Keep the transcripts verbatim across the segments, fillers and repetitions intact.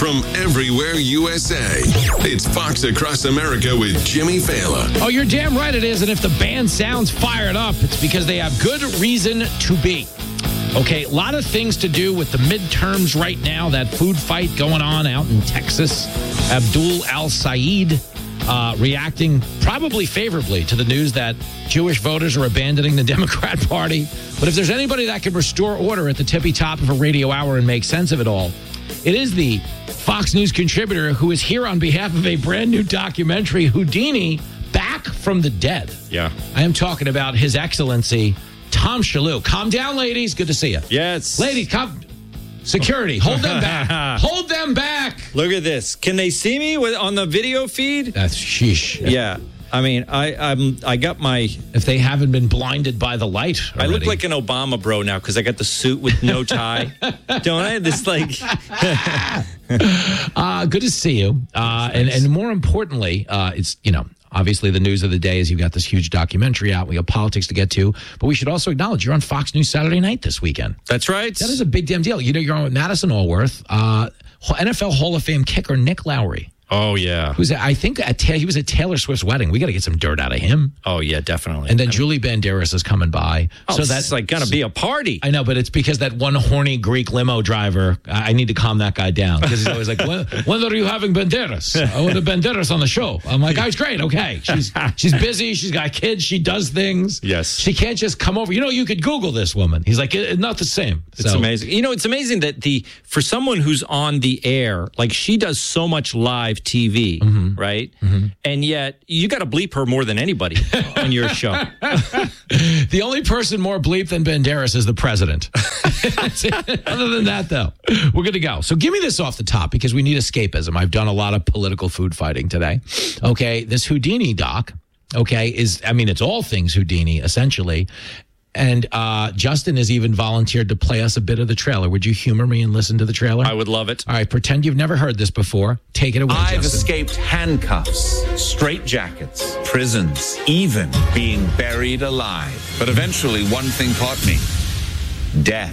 from everywhere U S A. It's Fox Across America with Jimmy Fallon. Oh, you're damn right it is. And if the band sounds fired up, it's because they have good reason to be. Okay, a lot of things to do with the midterms right now, that food fight going on out in Texas. Abdul Al-Sayed uh, reacting probably favorably to the news that Jewish voters are abandoning the Democrat Party. But if there's anybody that can restore order at the tippy top of a radio hour and make sense of it all, it is the Fox News contributor who is here on behalf of a brand new documentary, Houdini, Back from the Dead. Yeah. I am talking about His Excellency Tom Shalhoub. Calm down, ladies. Good to see you. Yes. Ladies, come. Security, hold them back. Hold them back. Look at this. Can they see me with, on the video feed? That's sheesh. Yeah. I mean, I I'm I got my. If they haven't been blinded by the light already. I look like an Obama bro now because I got the suit with no tie. Don't I? This like. uh, good to see you. Uh, and and more importantly, uh, it's you know. Obviously, the news of the day is you've got this huge documentary out. We have politics to get to. But we should also acknowledge you're on Fox News Saturday night this weekend. That's right. That is a big damn deal. You know, you're on with Madison Allworth, uh, N F L Hall of Fame kicker Nick Lowry. Oh, yeah. Who's I think at Ta- he was at Taylor Swift's wedding. We got to get some dirt out of him. Oh, yeah, definitely. And then I Julie mean, Banderas is coming by. Oh, so that's like going to be a party. I know, but it's because that one horny Greek limo driver, I need to calm that guy down. Because he's always like, when, when are you having Banderas? I want a Banderas on the show. I'm like, oh, it's great. Okay. She's she's busy. She's got kids. She does things. Yes. She can't just come over. You know, you could Google this woman. He's like, it's not the same. It's so, amazing. You know, it's amazing that the for someone who's on the air, like she does so much live T V. Mm-hmm. Right? Mm-hmm. And yet you got to bleep her more than anybody on your show. The only person more bleep than Banderas is the president. Other than that, though, we're good to go. So give me this off the top because we need escapism. I've done a lot of political food fighting today. Okay, this Houdini doc, okay, is, I mean, it's all things Houdini, essentially. And uh, Justin has even volunteered to play us a bit of the trailer. Would you humor me and listen to the trailer? I would love it. All right, pretend you've never heard this before. Take it away, I've Justin. escaped handcuffs, straitjackets, prisons, even being buried alive. But eventually, one thing caught me. Death.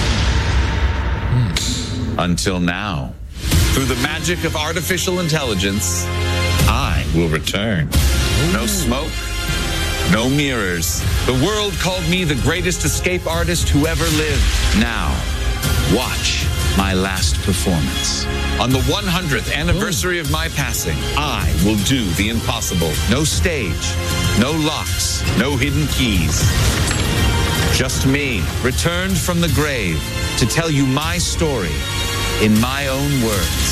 Hmm. Until now. Through the magic of artificial intelligence, I will return. Ooh. No smoke. No mirrors. The world called me the greatest escape artist who ever lived. Now, watch my last performance. On the one hundredth anniversary of my passing, I will do the impossible. No stage, no locks, no hidden keys. Just me, returned from the grave to tell you my story in my own words.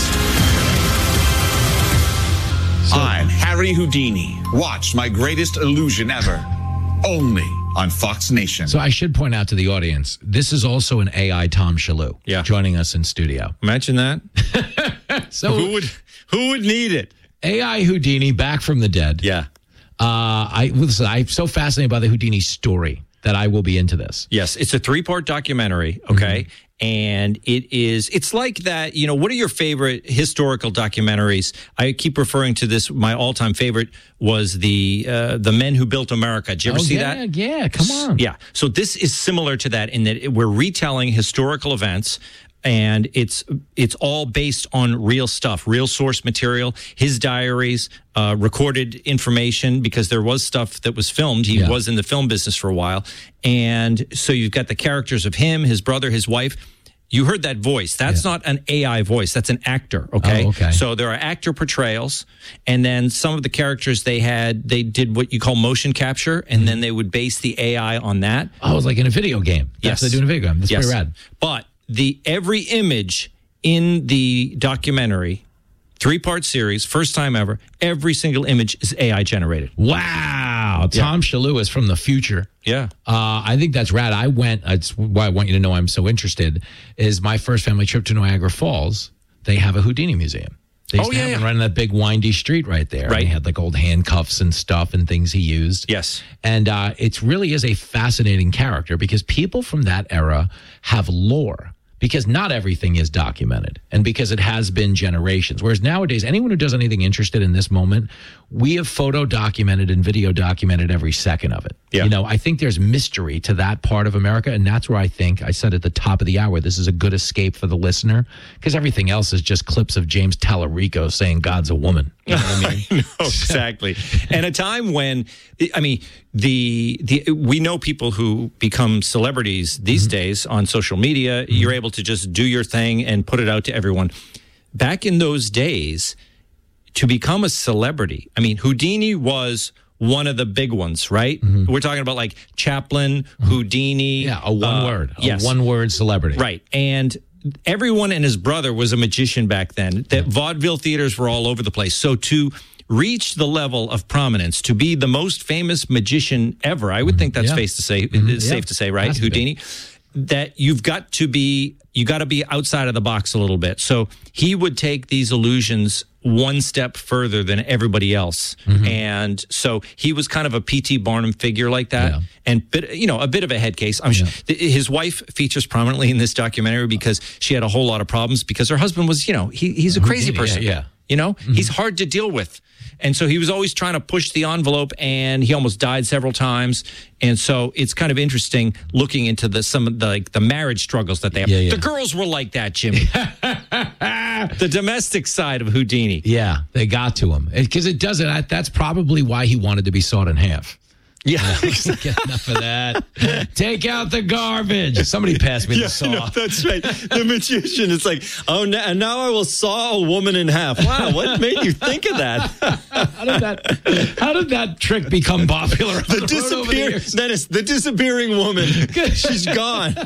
So, I'm Harry Houdini. Watch my greatest illusion ever. Only on Fox Nation. So I should point out to the audience, this is also an A I Tom Shalhoub yeah. joining us in studio. Imagine that. So who would who would need it? A I Houdini back from the dead. Yeah. Uh, I listen, I'm so fascinated by the Houdini story that I will be into this. Yes, it's a three-part documentary, okay? Mm-hmm. And it is, it's like that, you know, what are your favorite historical documentaries? I keep referring to this, my all-time favorite was the uh, the Men Who Built America. Did you ever oh, see yeah, that? Yeah, come on. Yeah, so this is similar to that in that we're retelling historical events. And it's it's all based on real stuff, real source material, his diaries, uh, recorded information, because there was stuff that was filmed. He yeah. was in the film business for a while. And so you've got the characters of him, his brother, his wife. You heard that voice. That's yeah. not an A I voice. That's an actor, okay? Oh, okay? So there are actor portrayals. And then some of the characters they had, they did what you call motion capture. And mm-hmm. then they would base the A I on that. Oh, it was like in a video game. That's yes. what they do in a video game. That's yes. pretty rad. But the every image in the documentary, three-part series, first time ever, every single image is A I generated. Wow. Tom yeah. Shalhoub is from the future. Yeah. Uh, I think that's rad. I went, that's why I want you to know I'm so interested, is my first family trip to Niagara Falls, they have a Houdini museum. They used oh, to yeah, have yeah. him running that big windy street right there. Right. And he had like old handcuffs and stuff and things he used. Yes. And uh, it really is a fascinating character because people from that era have lore. because not everything is documented and because it has been generations. Whereas nowadays, anyone who does anything interested in this moment, we have photo documented and video documented every second of it. Yeah. You know, I think there's mystery to that part of America. And that's where I think I said at the top of the hour, this is a good escape for the listener because everything else is just clips of James Tallarico saying God's a woman. You know what I mean? I know, exactly. And a time when, I mean, the the we know people who become celebrities these mm-hmm. days on social media. Mm-hmm. You're able to just do your thing and put it out to everyone. Back in those days, to become a celebrity, I mean, Houdini was one of the big ones, right? Mm-hmm. We're talking about like Chaplin, mm-hmm. Houdini. Yeah, a one uh, word, a yes. one word celebrity. Right. And everyone and his brother was a magician back then. That vaudeville theaters were all over the place. So to reach the level of prominence, to be the most famous magician ever, I would think that's yeah. safe to say. Mm-hmm. It's yeah. safe to say, right, Has Houdini? That you've got to be, you got to be outside of the box a little bit. So he would take these illusions one step further than everybody else. Mm-hmm. And so he was kind of a P T Barnum figure like that. Yeah. And, bit, you know, a bit of a head case. I'm yeah. sure his wife features prominently in this documentary because she had a whole lot of problems because her husband was, you know, he, he's a crazy yeah, person. Yeah. You know, mm-hmm. he's hard to deal with. And so he was always trying to push the envelope, and he almost died several times. And so it's kind of interesting looking into the some of the like the marriage struggles that they have. Yeah, yeah. The girls were like that, Jimmy. The domestic side of Houdini. Yeah, they got to him because it, it doesn't. That's probably why he wanted to be sawed in half. Yeah, get enough of that. Take out the garbage. Somebody pass me yeah, the saw. No, that's right. The magician is like, oh, now, now I will saw a woman in half. Wow, what made you think of that? How did that? How did that trick become popular? The, the disappear. That is the disappearing woman. She's gone.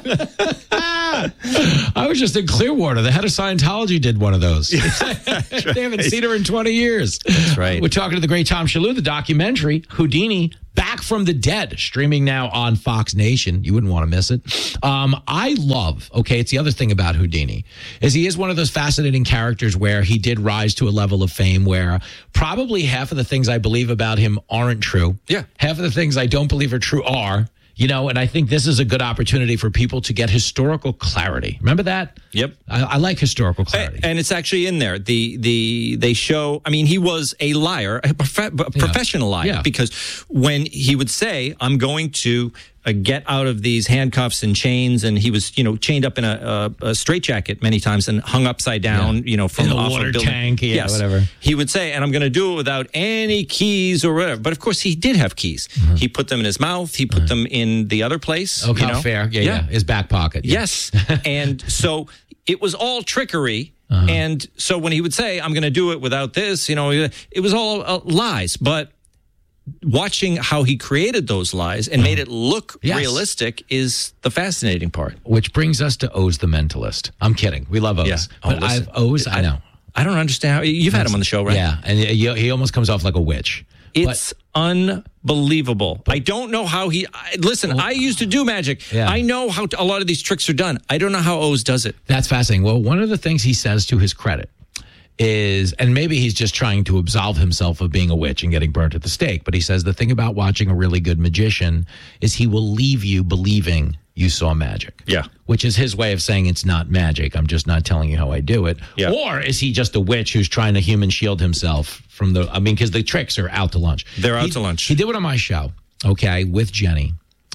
I was just in Clearwater. The head of Scientology did one of those. Right. They haven't seen her in twenty years. That's right. We're talking to the great Tom Shalhoub, the documentary Houdini. Back from the Dead, streaming now on Fox Nation. You wouldn't want to miss it. Um, I love, okay, it's the other thing about Houdini, is he is one of those fascinating characters where he did rise to a level of fame where probably half of the things I believe about him aren't true. Yeah. Half of the things I don't believe are true are. You know, and I think this is a good opportunity for people to get historical clarity. Remember that? Yep. I, I like historical clarity. And it's actually in there. The the they show, I mean, he was a liar, a, prof- a professional liar, yeah. because when he would say, I'm going to uh, get out of these handcuffs and chains, and he was, you know, chained up in a, a, a straitjacket many times and hung upside down, yeah. you know, from in the off water a building. tank, yeah, yes. whatever. He would say, and I'm going to do it without any keys or whatever. But of course, he did have keys. Mm-hmm. He put them in his mouth. He put mm-hmm. them in the other place. Okay, you know? fair. Yeah, yeah, yeah. His back pocket. Yeah. Yes. And so it was all trickery. Uh-huh. And so when he would say, I'm going to do it without this, you know, it was all uh, lies. But watching how he created those lies and made it look yes. realistic is the fascinating part. Which brings us to Oz the Mentalist. I'm kidding. We love Oz. Yeah. Oh, but I've, Oz, I, I know. I don't understand how you've had him on the show, right? Yeah. And he, he almost comes off like a witch. It's but, unbelievable. But, I don't know how he. I, listen, well, I used to do magic. Yeah. I know how a lot of these tricks are done. I don't know how Oz does it. That's fascinating. Well, one of the things he says to his credit is, and maybe he's just trying to absolve himself of being a witch and getting burnt at the stake, but he says the thing about watching a really good magician is he will leave you believing you saw magic. Yeah. Which is his way of saying it's not magic. I'm just not telling you how I do it. Yeah. Or is he just a witch who's trying to human shield himself from the, I mean, because the tricks are out to lunch. They're out he, to lunch. He did it on my show, okay, with Jenny,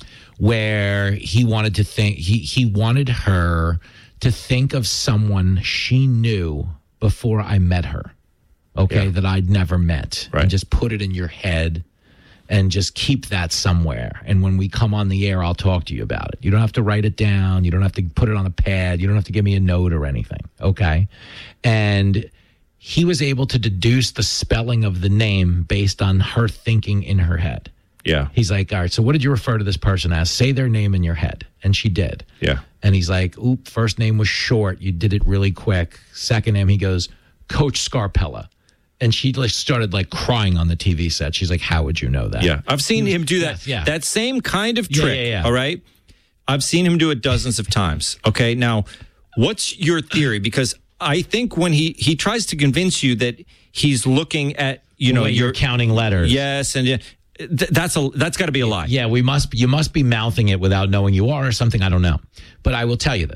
where he wanted to think, he, he wanted her to think of someone she knew before I met her, okay, yeah. that I'd never met. Right. And just put it in your head and just keep that somewhere. And when we come on the air, I'll talk to you about it. You don't have to write it down. You don't have to put it on a pad. You don't have to give me a note or anything, okay? And he was able to deduce the spelling of the name based on her thinking in her head. Yeah. He's like, all right, so what did you refer to this person as? Say their name in your head. And she did. Yeah. And he's like, oop, first name was short. You did it really quick. Second name, he goes, Coach Scarpella. And she like started like crying on the T V set. She's like, how would you know that? Yeah. I've seen him do that. Yes, yeah. That same kind of Yeah, trick. yeah, yeah. All right. I've seen him do it dozens of times. Okay. Now, what's your theory? Because I think when he, he tries to convince you that he's looking at, you know, Wait, you're your counting letters. Yes. And yeah. Th- that's a that's got to be a lie. Yeah, we must you must be mouthing it without knowing you are or something. I don't know. But I will tell you this.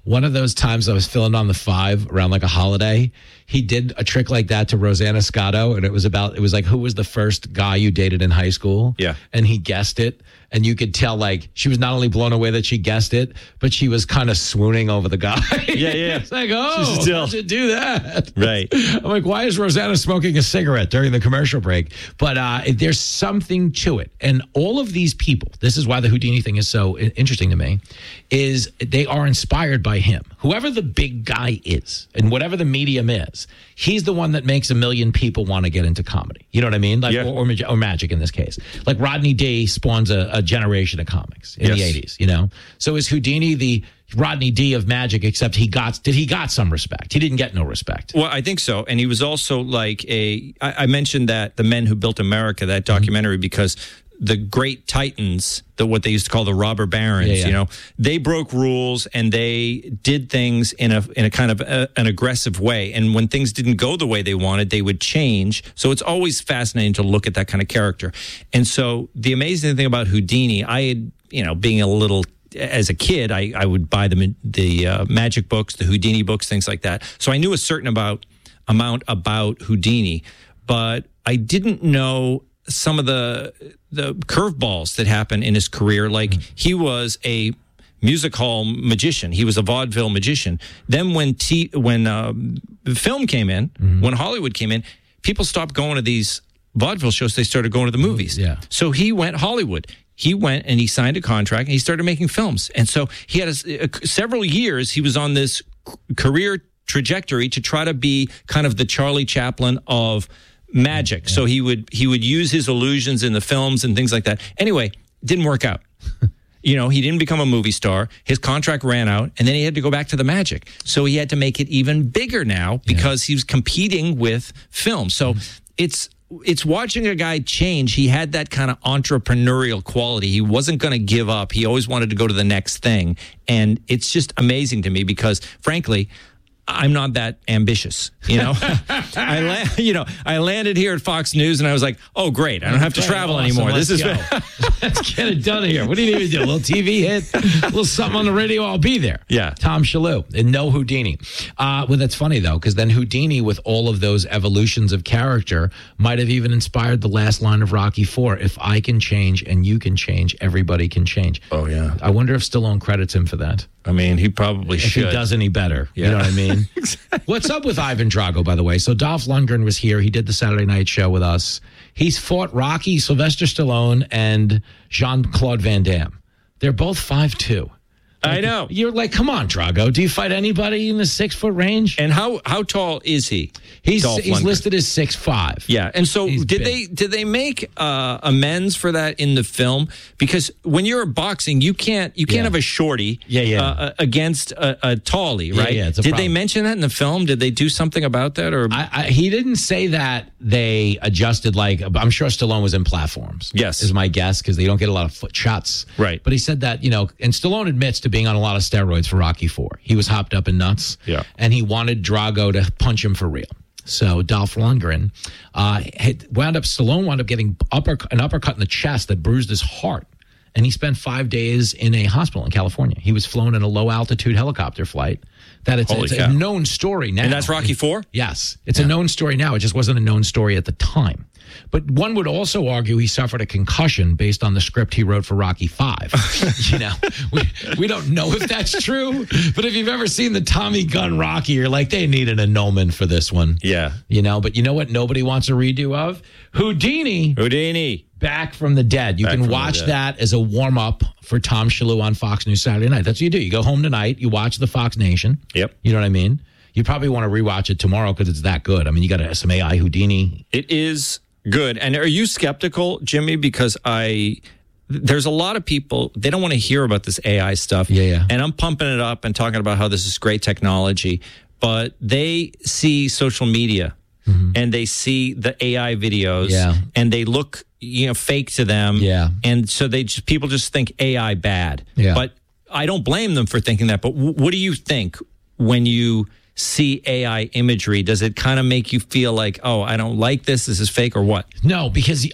One of those times I was filling on the five around like a holiday. He did a trick like that to Rosanna Scotto, and it was about, it was like, who was the first guy you dated in high school? Yeah. And he guessed it. And you could tell, like, she was not only blown away that she guessed it, but she was kind of swooning over the guy. Yeah, yeah. It's like, oh, She's still- how'd you do that? Right. I'm like, why is Rosanna smoking a cigarette during the commercial break? But uh, there's something to it. And all of these people, this is why the Houdini thing is so i- interesting to me, is they are inspired by him. Whoever the big guy is and whatever the medium is, he's the one that makes a million people want to get into comedy. You know what I mean? Like, Yeah. or, or, mag- or magic in this case. Like Rodney D spawns a, a generation of comics in Yes. the eighties, you know? So is Houdini the Rodney D of magic, except he got, did he got some respect? He didn't get no respect. Well, I think so. And he was also like a, I, I mentioned that The Men Who Built America, that documentary, because the great titans, the what they used to call the robber barons, Yeah, yeah. you know, they broke rules and they did things in a in a kind of a, an aggressive way. And when things didn't go the way they wanted, they would change. So it's always fascinating to look at that kind of character. And so the amazing thing about Houdini, I had, you know, being a little, as a kid, I, I would buy the the uh, magic books, the Houdini books, things like that. So I knew a certain about amount about Houdini, but I didn't know some of the the curveballs that happened in his career. Like, he was a music hall magician. He was a vaudeville magician. Then when t- when uh, film came in, mm-hmm. when Hollywood came in, people stopped going to these vaudeville shows. They started going to the movies. Yeah. So he went Hollywood. He went and he signed a contract and he started making films. And so he had a, a, several years, he was on this career trajectory to try to be kind of the Charlie Chaplin of magic. Yeah. So he would he would use his illusions in the films and things like that. Anyway, didn't work out. You know, he didn't become a movie star. His contract ran out, and then he had to go back to the magic. So he had to make it even bigger now because yeah. he was competing with film. So mm-hmm. it's it's watching a guy change. He had that kind of entrepreneurial quality. He wasn't going to give up. He always wanted to go to the next thing. And it's just amazing to me because, frankly, I'm not that ambitious, you know. I la- you know, I landed here at Fox News and I was like, "Oh, great! I don't have to travel awesome. anymore. Let's this is go. Let's get it done here. What do you need to do? A little T V hit, a little something on the radio. I'll be there." Yeah, Tom Shalhoub and no Houdini. Uh, well, that's funny though, because then Houdini, with all of those evolutions of character, might have even inspired the last line of Rocky Four: "If I can change and you can change, everybody can change." Oh yeah. I wonder if Stallone credits him for that. I mean, he probably if should. If he does any better. Yeah. You know what I mean? Exactly. What's up with Ivan Drago, by the way? So Dolph Lundgren was here. He did the Saturday night show with us. He's fought Rocky, Sylvester Stallone, and Jean-Claude Van Damme. They're both five two. Like, I know. You're like, come on, Drago. Do you fight anybody in the six-foot range? And how how tall is he? He's Dolph he's Lundgren? listed as six five. Yeah, and so He's did big. they did they make uh, amends for that in the film? Because when you're boxing, you can't you can't Yeah. have a shorty Yeah, yeah. Uh, against a, a tallie, Yeah, right? yeah, it's a did problem. they mention that in the film? Did they do something about that? Or I, I, he didn't say that they adjusted, like, I'm sure Stallone was in platforms. Yes. Is my guess, because they don't get a lot of foot shots. Right. But he said that, you know, and Stallone admits to being on a lot of steroids for Rocky Four. He was hopped up and nuts. Yeah. And he wanted Drago to punch him for real. So Dolph Lundgren uh, had wound up, Stallone wound up getting upper, an uppercut in the chest that bruised his heart. And he spent five days in a hospital in California. He was flown in a low altitude helicopter flight. That it's, it's a known story now. And that's Rocky Four? Yes. It's yeah. a known story now. It just wasn't a known story at the time. But one would also argue he suffered a concussion based on the script he wrote for Rocky Five. You know, we, we don't know if that's true. But if you've ever seen the Tommy Gunn Rocky, you're like, they need an annulment for this one. Yeah. You know, but you know what nobody wants a redo of? Houdini. Houdini. Back from the dead. You Back can watch that as a warm-up for Tom Shalhoub on Fox News Saturday night. That's what you do. You go home tonight, you watch the Fox Nation. Yep. You know what I mean? You probably want to rewatch it tomorrow because it's that good. I mean, you got some A I Houdini. It is good. And are you skeptical, Jimmy? Because I... There's a lot of people, they don't want to hear about this A I stuff. Yeah, yeah. And I'm pumping it up and talking about how this is great technology. But they see social media mm-hmm. and they see the A I videos yeah. and they look, you know, fake to them. Yeah. And so they just, people just think A I bad. Yeah. But I don't blame them for thinking that. But w- what do you think when you see A I imagery? Does it kind of make you feel like, oh, I don't like this, this is fake, or what? No, because I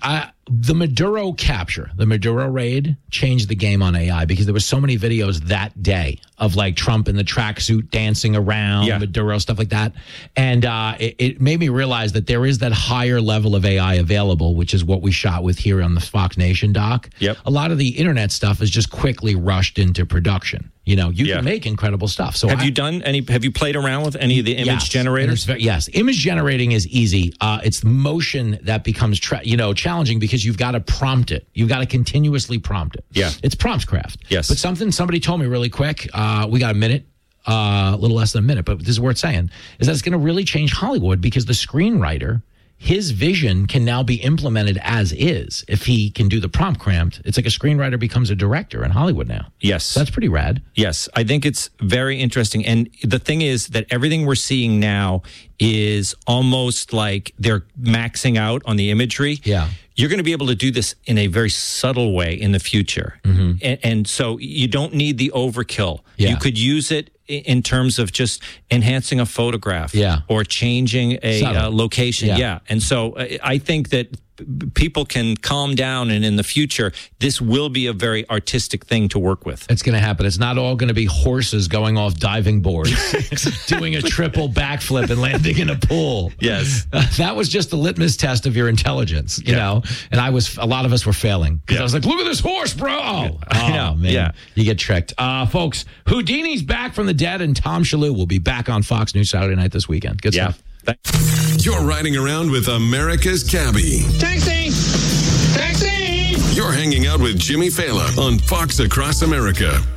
The Maduro capture, the Maduro raid changed the game on A I because there were so many videos that day of like Trump in the tracksuit dancing around, yeah. Maduro, stuff like that. And uh, it, it made me realize that there is that higher level of A I available, which is what we shot with here on the Fox Nation doc. Yep. A lot of the internet stuff is just quickly rushed into production. You know, you yeah. can make incredible stuff. So have I, you done any, have you played around with any of the image yes, generators? Very, yes. Image generating is easy. Uh, it's motion that becomes, tra- you know, challenging because you've got to prompt it. You've got to continuously prompt it. Yeah. It's prompt craft. Yes. But something somebody told me really quick, uh, we got a minute, uh, a little less than a minute, but this is worth saying, is that it's going to really change Hollywood because the screenwriter, his vision can now be implemented as is. If he can do the prompt cramped, it's like a screenwriter becomes a director in Hollywood now. Yes. So that's pretty rad. Yes. I think it's very interesting. And the thing is that everything we're seeing now is almost like they're maxing out on the imagery. Yeah. You're going to be able to do this in a very subtle way in the future. Mm-hmm. And, and so you don't need the overkill. Yeah. You could use it in terms of just enhancing a photograph yeah. or changing a uh, location. Yeah. yeah. And so uh, I think that people can calm down, and in the future, this will be a very artistic thing to work with. It's going to happen. It's not all going to be horses going off diving boards, doing a triple backflip and landing in a pool. Yes. Uh, that was just the litmus test of your intelligence, you yeah. know? And I was, a lot of us were failing because yeah. I was like, look at this horse, bro. Oh, I know. Oh, man. Yeah. You get tricked. Uh, folks, Houdini's back from the dead, and Tom Shalhoub will be back on Fox News Saturday night this weekend. Good yeah. stuff. You're riding around with America's Cabbie. Taxi! Taxi! You're hanging out with Jimmy Fallon on Fox Across America.